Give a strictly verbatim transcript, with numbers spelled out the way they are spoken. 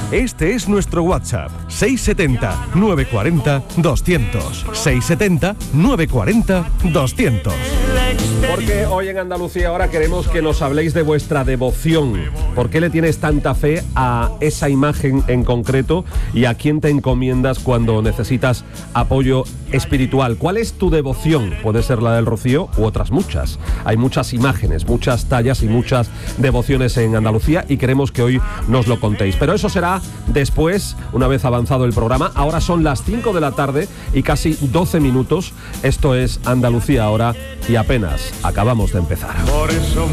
Este es nuestro WhatsApp, seis setenta, nueve cuarenta, doscientos. seis setenta, nueve cuarenta, doscientos. Porque hoy en Andalucía ahora queremos que nos habléis de vuestra devoción. ¿Por qué le tienes tanta fe a esa imagen en concreto y a quién te encomiendas cuando necesitas apoyo espiritual? ¿Cuál es tu devoción? Puede ser la del Rocío u otras muchas. Hay muchas imágenes, muchas tallas y muchas devociones en Andalucía y queremos que hoy nos lo contéis. Pero eso será después, una vez avanzado el programa. Ahora son las cinco de la tarde y casi doce minutos. Esto es Andalucía ahora y apenas acabamos de empezar. Por eso